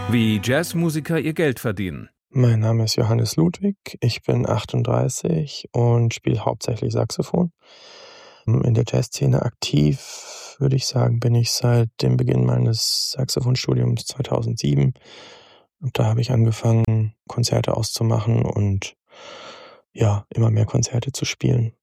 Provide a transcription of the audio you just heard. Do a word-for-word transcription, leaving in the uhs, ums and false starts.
Wie Jazzmusiker ihr Geld verdienen. Mein Name ist Johannes Ludwig, ich bin achtunddreißig und spiele hauptsächlich Saxophon. In der Jazzszene aktiv, würde ich sagen, bin ich seit dem Beginn meines Saxophonstudiums zweitausendsieben. Und da habe ich angefangen, Konzerte auszumachen und ja, immer mehr Konzerte zu spielen.